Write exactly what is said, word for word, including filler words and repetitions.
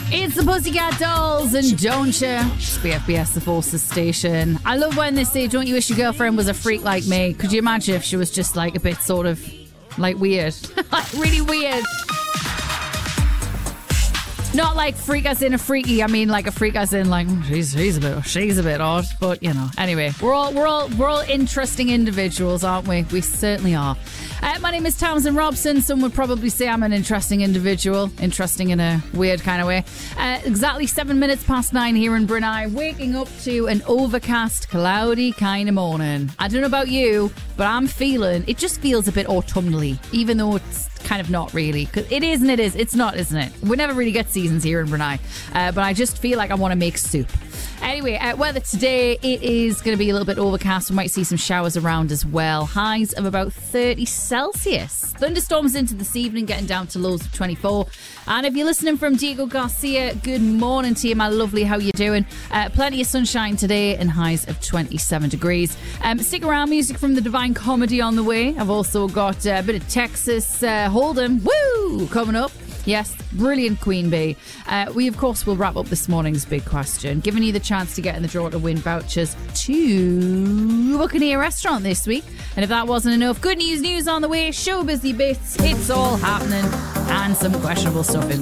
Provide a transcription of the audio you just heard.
It's the Pussycat Dolls and Don't Ya? It's B F B S, the Forces station. I love when they say, don't you wish your girlfriend was a freak like me? Could you imagine if she was just like a bit sort of like weird? Like really weird. Not like freak as in a freaky, I mean like a freak as in like she's she's a bit she's a bit odd, but you know. Anyway, we're all we're all we're all interesting individuals, aren't we? We certainly are. Uh, my name is Townsend Robson. Some would probably say I'm an interesting individual. Interesting in a weird kind of way. Uh, exactly seven minutes past nine here in Brunei. Waking up to an overcast, cloudy kind of morning. I don't know about you, but I'm feeling, it just feels a bit autumnally, even though it's kind of not really. Cause it is and it is. It's not, isn't it? We never really get seasons here in Brunei. Uh, but I just feel like I want to make soup. Anyway, uh, weather today, it is going to be a little bit overcast. We might see some showers around as well. Highs of about thirty Celsius. Thunderstorms into this evening, getting down to lows of twenty-four. And if you're listening from Diego Garcia, good morning to you, my lovely. How you doing? Uh, plenty of sunshine today and highs of twenty-seven degrees. Um, stick around, music from the Divine Comedy on the way. I've also got uh, a bit of Texas uh, Hold'em, woo, coming up. Yes, brilliant Queen Bee. Uh, we, of course, will wrap up this morning's big question, giving you the chance to get in the draw to win vouchers to Buccaneer Restaurant this week. And if that wasn't enough, good news, news on the way, show busy bits, it's all happening, and some questionable stuff in